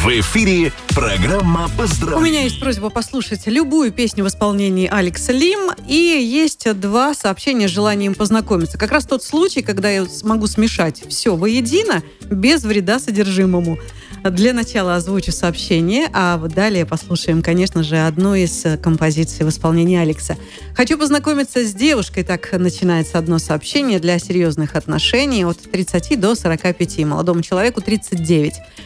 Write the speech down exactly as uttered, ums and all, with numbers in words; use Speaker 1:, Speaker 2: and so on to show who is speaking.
Speaker 1: В эфире программа «Поздравления».
Speaker 2: У меня есть просьба послушать любую песню в исполнении Алекса Лим. И есть два сообщения с желанием познакомиться. Как раз тот случай, когда я смогу смешать все воедино, без вреда содержимому. Для начала озвучу сообщение, а вот далее послушаем, конечно же, одну из композиций в исполнении Алекса. «Хочу познакомиться с девушкой», так начинается одно сообщение, «для серьезных отношений от тридцати до сорока пяти. Молодому человеку тридцать девять.